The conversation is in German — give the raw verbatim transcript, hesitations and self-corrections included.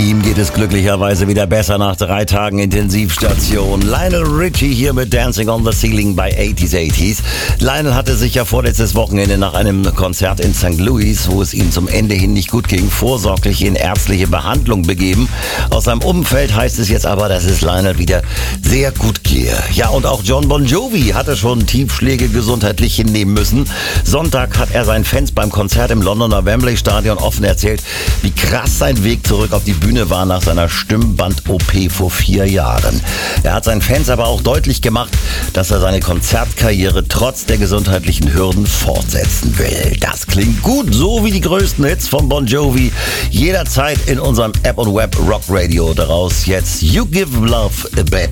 Ihm geht es glücklicherweise wieder besser nach drei Tagen Intensivstation. Lionel Richie hier mit Dancing on the Ceiling bei achtziger achtziger. Lionel hatte sich ja vorletztes Wochenende nach einem Konzert in Sankt Louis, wo es ihm zum Ende hin nicht gut ging, vorsorglich in ärztliche Behandlung begeben. Aus seinem Umfeld heißt es jetzt aber, dass es Lionel wieder sehr gut gehe. Ja, und auch Jon Bon Jovi hatte schon Tiefschläge gesundheitlich hinnehmen müssen. Sonntag hat er seinen Fans beim Konzert im Londoner Wembley Stadion offen erzählt, wie krass sein Weg zurück auf die Bühne war nach seiner Stimmband-O P vor vier Jahren. Er hat seinen Fans aber auch deutlich gemacht, dass er seine Konzertkarriere trotz der gesundheitlichen Hürden fortsetzen will. Das klingt gut, so wie die größten Hits von Bon Jovi. Jederzeit in unserem App und Web Rock Radio. Daraus jetzt You Give Love a Bad